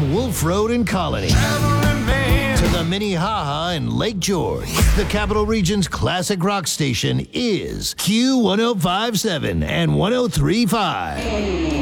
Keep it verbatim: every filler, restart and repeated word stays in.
From Wolf Road in Colony to the Minnehaha in Lake George, the Capital Region's classic rock station is Q one oh five point seven and one oh three point five.